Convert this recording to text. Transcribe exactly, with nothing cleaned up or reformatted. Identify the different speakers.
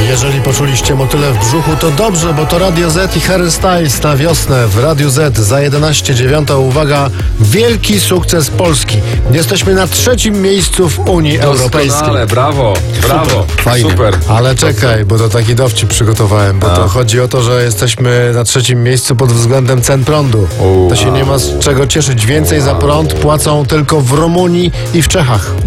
Speaker 1: Jeżeli poczuliście motyle w brzuchu, to dobrze, bo to Radio Z i Harry Styles na wiosnę w Radiu Z za jedenaście dziewiąta. Uwaga, wielki sukces Polski. Jesteśmy na trzecim miejscu w Unii Europejskiej.
Speaker 2: Ale brawo, brawo,
Speaker 1: Fajnie.
Speaker 2: super.
Speaker 1: Ale czekaj, bo to taki dowcip przygotowałem, bo
Speaker 2: A.
Speaker 1: to chodzi o to, że jesteśmy na trzecim miejscu pod względem cen prądu.
Speaker 2: U.
Speaker 1: To się nie ma z czego cieszyć. Więcej za prąd płacą tylko w Rumunii i w Czechach.